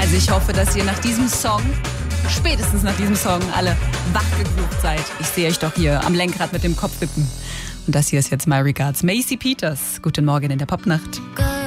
Also ich hoffe, dass ihr nach diesem Song, spätestens nach diesem Song, alle wachgegroovt seid. Ich sehe euch doch hier am Lenkrad mit dem Kopf wippen. Und das hier ist jetzt My Regards. Macy Peters. Guten Morgen in der Popnacht.